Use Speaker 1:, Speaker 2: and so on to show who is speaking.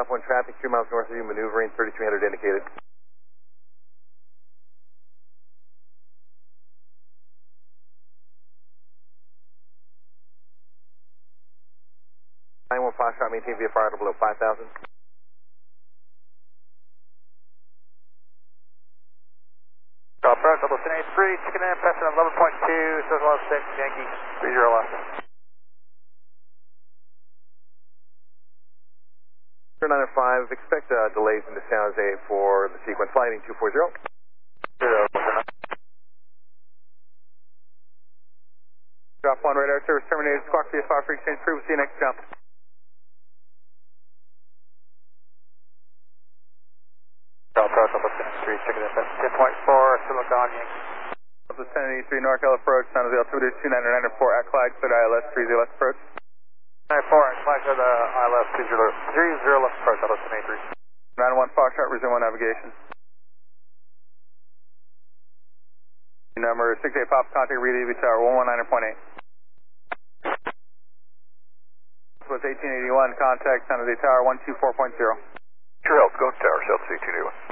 Speaker 1: Alpha 1 traffic, 3 miles north of you, maneuvering, 3300 indicated. Foxtrot, maintain VFR below 5,000.
Speaker 2: Approach, level 1083, chicken in, pressure 11.2, Circle 6, Yankee 30 left.
Speaker 1: 905, expect delays in the San Jose for the sequence. Flighting 240.
Speaker 2: 0.
Speaker 1: Drop 1, radar service terminated, squawk VFR for exchange, frequency, next jump.
Speaker 2: Approach, level 1083, chicken in, pressure 10.4, Silicon, Yankee.
Speaker 1: Level 1083, NorCal approach, San Jose altimeter 2994 at flag, clear to ILS 30 left approach.
Speaker 2: 94, at flag to the ILS 30 left approach, level 1083.
Speaker 1: 91 Foxtrot, resume on navigation. Number 68 Pop, contact read EV Tower 119.8. Was 1881, contact San Jose Tower 124.0.
Speaker 2: True Health, go to Tower, South C221.